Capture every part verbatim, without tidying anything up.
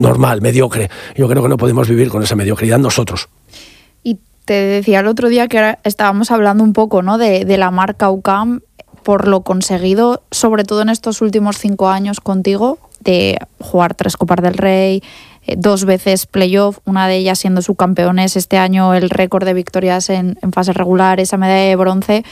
normal, mediocre. Yo creo que no podemos vivir con esa mediocridad nosotros. Y te decía el otro día que ahora estábamos hablando un poco, ¿no?, de, de la marca U C A M por lo conseguido, sobre todo en estos últimos cinco años contigo, de jugar tres Copas del Rey, eh, dos veces playoff, una de ellas siendo subcampeones, este año el récord de victorias en, en fase regular, esa medalla de bronce.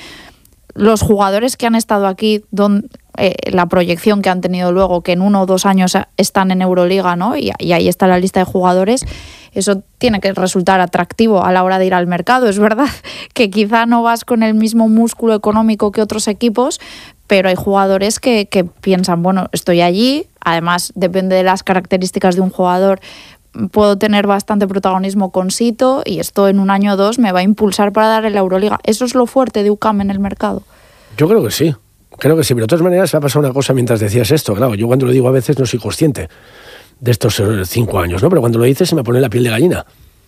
Los jugadores que han estado aquí, don, eh, la proyección que han tenido luego, que en uno o dos años están en Euroliga, ¿no?, y, y ahí está la lista de jugadores, eso tiene que resultar atractivo a la hora de ir al mercado. Es verdad que quizá no vas con el mismo músculo económico que otros equipos, pero hay jugadores que, que piensan, bueno, estoy allí, además depende de las características de un jugador, puedo tener bastante protagonismo con Sito y esto en un año o dos me va a impulsar para dar en la Euroliga. ¿Eso es lo fuerte de U C A M en el mercado? Yo creo que sí, creo que sí, pero de todas maneras me ha pasado una cosa mientras decías esto. Claro, yo cuando lo digo a veces no soy consciente de estos cinco años, ¿no? Pero cuando lo dices se me pone la piel de gallina.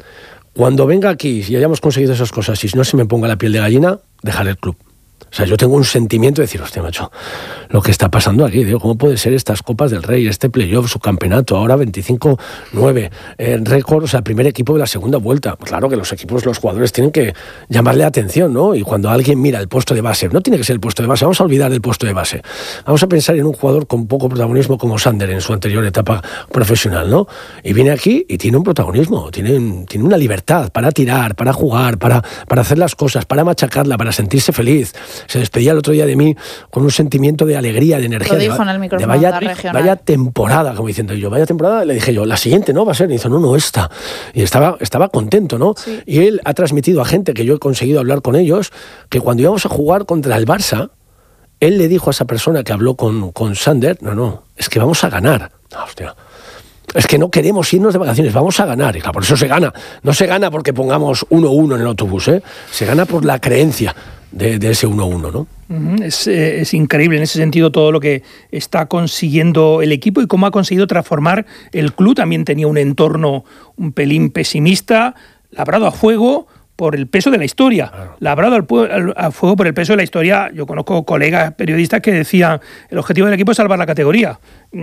Cuando venga aquí y hayamos conseguido esas cosas y si no se me ponga la piel de gallina, dejaré el club. O sea, yo tengo un sentimiento de decir, hostia, macho, lo que está pasando aquí, digo, ¿cómo puede ser estas Copas del Rey, este playoff, su campeonato, ahora veinticinco nueve, eh, récord, o sea, primer equipo de la segunda vuelta? Pues claro que los equipos, los jugadores tienen que llamarle atención, ¿no? Y cuando alguien mira el puesto de base, no tiene que ser el puesto de base, vamos a olvidar el puesto de base. Vamos a pensar en un jugador con poco protagonismo como Sander en su anterior etapa profesional, ¿no? Y viene aquí y tiene un protagonismo, tiene, tiene una libertad para tirar, para jugar, para, para hacer las cosas, para machacarla, para sentirse feliz. Se despedía el otro día de mí con un sentimiento de alegría, de energía. Lo dijo de, en el micrófono de vaya, de regional. vaya temporada, como diciendo yo, vaya temporada. Le dije yo, la siguiente no va a ser. Y dice, no, no, esta. Y estaba, estaba contento, ¿no? Sí. Y él ha transmitido a gente que yo he conseguido hablar con ellos, que cuando íbamos a jugar contra el Barça, él le dijo a esa persona que habló con, con Sander, no, no, es que vamos a ganar. No, hostia. Es que no queremos irnos de vacaciones, vamos a ganar. Y claro, por eso se gana. No se gana porque pongamos uno uno en el autobús, ¿eh? Se gana por la creencia de, de ese uno uno, ¿no? Es, es increíble en ese sentido todo lo que está consiguiendo el equipo y cómo ha conseguido transformar el club. También tenía un entorno un pelín pesimista, labrado a fuego por el peso de la historia. Claro. Labrado al, al, a fuego por el peso de la historia. Yo conozco colegas periodistas que decían el objetivo del equipo es salvar la categoría.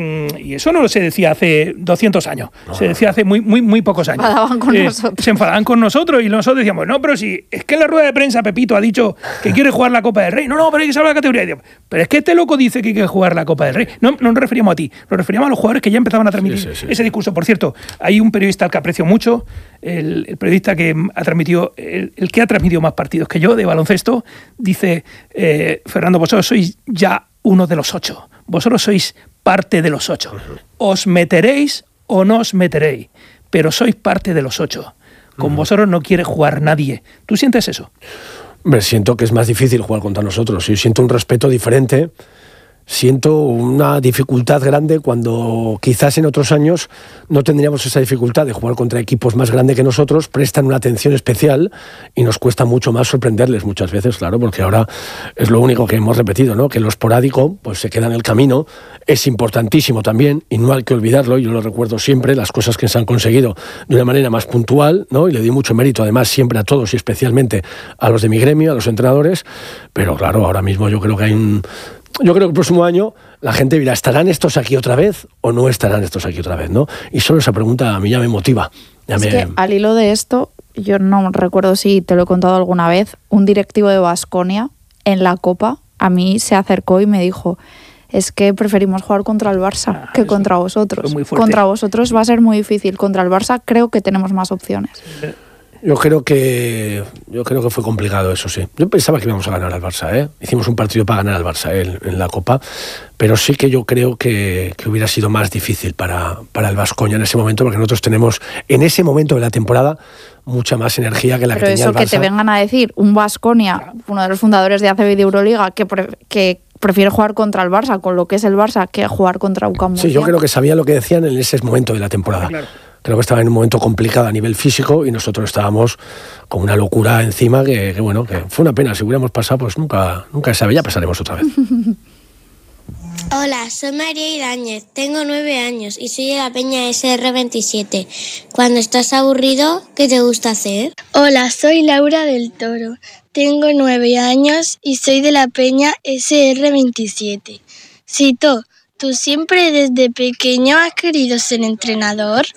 Y eso no se decía hace doscientos años, no, se decía hace muy muy muy pocos años. Enfadaban con eh, nosotros. Se enfadaban con nosotros y nosotros decíamos, no, pero si es que en la rueda de prensa Pepito ha dicho que quiere jugar la Copa del Rey. No, no, pero hay que salvar la categoría. Digo, pero es que este loco dice que hay que jugar la Copa del Rey. No, no nos referíamos a ti, nos referíamos a los jugadores que ya empezaban a transmitir sí, sí, sí, ese discurso. Por cierto, hay un periodista al que aprecio mucho, el, el periodista que ha transmitido, el, el que ha transmitido más partidos que yo de baloncesto, dice, eh, Fernando, vosotros sois ya uno de los ocho. Vosotros sois parte de los ocho. Os meteréis o no os meteréis, pero sois parte de los ocho. Con uh-huh. vosotros no quiere jugar nadie. ¿Tú sientes eso? Hombre, siento que es más difícil jugar contra nosotros. Yo siento un respeto diferente. Siento una dificultad grande cuando quizás en otros años no tendríamos esa dificultad de jugar contra equipos más grandes que nosotros, prestan una atención especial y nos cuesta mucho más sorprenderles muchas veces, claro, porque ahora es lo único que hemos repetido, ¿no? Que lo esporádico pues se queda en el camino, es importantísimo también y no hay que olvidarlo, yo lo recuerdo siempre, las cosas que se han conseguido de una manera más puntual, ¿no? Y le doy mucho mérito además siempre a todos y especialmente a los de mi gremio, a los entrenadores, pero claro, ahora mismo yo creo que hay un... Yo creo que el próximo año la gente dirá, ¿estarán estos aquí otra vez o no estarán estos aquí otra vez? ¿No? Y solo esa pregunta a mí ya me motiva. Ya es me... que al hilo de esto, yo no recuerdo si te lo he contado alguna vez, un directivo de Baskonia en la Copa a mí se acercó y me dijo, es que preferimos jugar contra el Barça ah, que contra vosotros. Contra vosotros va a ser muy difícil. Contra el Barça creo que tenemos más opciones. Sí. Yo creo que yo creo que fue complicado, eso sí. Yo pensaba que íbamos a ganar al Barça, ¿eh? Hicimos un partido para ganar al Barça ¿eh? en, en la Copa, pero sí que yo creo que, que hubiera sido más difícil para, para el Baskonia en ese momento, porque nosotros tenemos en ese momento de la temporada mucha más energía que la pero que tenía el Barça. Pero eso que te vengan a decir, un Baskonia, uno de los fundadores de A C B y de Euroliga, que, pre, que prefiere jugar contra el Barça, con lo que es el Barça, que jugar contra U C A M. Sí, yo creo que sabía lo que decían en ese momento de la temporada. Claro. Creo que estaba en un momento complicado a nivel físico y nosotros estábamos con una locura encima que, que bueno, que fue una pena. Si hubiéramos pasado, pues nunca, nunca se sabe, ya pasaremos otra vez. Hola, soy María Idáñez, tengo nueve años y soy de la Peña ese erre veintisiete. Cuando estás aburrido, ¿qué te gusta hacer? Hola, soy Laura del Toro, tengo nueve años y soy de la Peña ese erre veintisiete. Sito, ¿tú siempre desde pequeño has querido ser entrenador?